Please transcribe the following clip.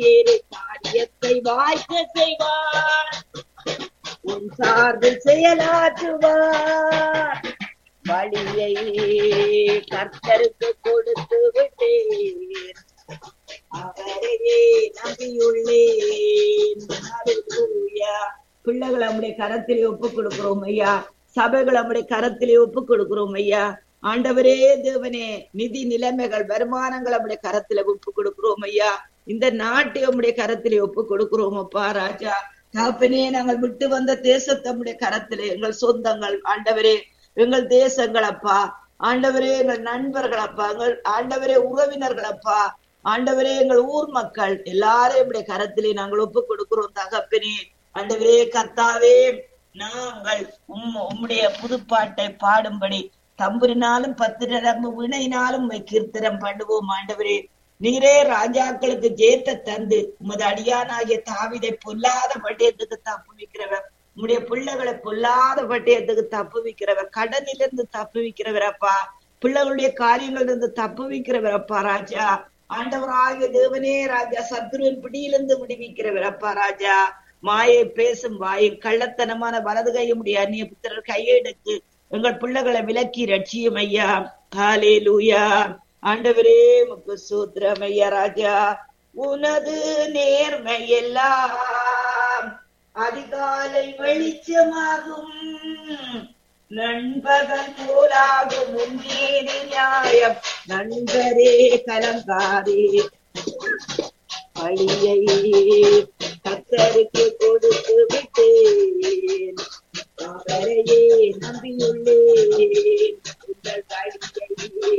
காரியத்தை வாய்க்க செய்வார், உன் சார்பில் செயலாற்றுவார். வழியை கர்த்தருக்கு கொடுத்து விட்டேன், அவரையே நம்பியுள்ளேன். பிள்ளைகளை நம்முடைய கரத்திலே ஒப்பு கொடுக்கிறோம் ஐயா. சபைகள் நம்முடைய கரத்திலே ஒப்பு கொடுக்கிறோம் ஐயா. ஆண்டவரே தேவனே, நிதி நிலைமைகள் வருமானங்கள் நம்முடைய கரத்திலே ஒப்பு கொடுக்கிறோம் ஐயா. இந்த நாட்டை நம்முடைய கரத்திலே ஒப்பு கொடுக்கிறோம் அப்பா ராஜா. தகப்பனே, நாங்கள் விட்டு வந்த தேசத்தை நம்முடைய கரத்திலே, எங்கள் சொந்தங்கள் ஆண்டவரே, எங்கள் தேசங்கள் அப்பா ஆண்டவரே, எங்கள் நண்பர்கள் அப்பா, எங்கள் ஆண்டவரே உறவினர்கள் அப்பா ஆண்டவரே, எங்கள் ஊர் மக்கள் எல்லாரும் நம்முடைய கரத்திலே நாங்கள் ஒப்பு கொடுக்கிறோம் தகப்பனே. ஆண்டவரே கர்த்தாவே, நாங்கள் உம்முடைய புதுப்பாட்டை பாடும்படி தம்புரினாலும் 10 நரம்பு வினையினாலும் கீர்த்தனம் பண்ணுவோம். ஆண்டவரே, நீரே ராஜாக்களுக்கு ஜெயத்தை தந்து உமது அடியானாகிய தாவீதை பொல்லாத பட்டயத்துக்கு தப்புவிக்கிறவர், உம்முடைய பிள்ளைகளை பொல்லாத பட்டயத்துக்கு தப்புவிக்கிறவர், கடனிலிருந்து தப்புவிக்கிறவர் அப்பா, பிள்ளைகளுடைய காரியங்கள் இருந்து தப்புவிக்கிறவர் அப்பா ராஜா. ஆண்டவராகிய தேவனே ராஜா, சத்துருவின் பிடியிலிருந்து விடுவிக்கிறவர் அப்பா ராஜா. மாயை பேசும் வாயை, கள்ளத்தனமான வலது கையுடைய அந்நிய புத்திரர் கையெடுத்து எங்கள் பிள்ளைகளை விலக்கி ரட்சியும் ஐயா. ஹல்லேலூயா. ஆண்டவரே உமக்கு ஸ்தோத்திரம் ஐயா ராஜா. உனது நேர்மை எல்லாம் அதிகாலை வெளிச்சமாகும், நண்பகல் போலாகும் உன் நீதி நியாயம். நண்பரே கலங்காதே, வழியை கர்த்தருக்கு கொடுத்து விட்டேன், அவரையே நம்பியுள்ளேன். உங்கள் வழியை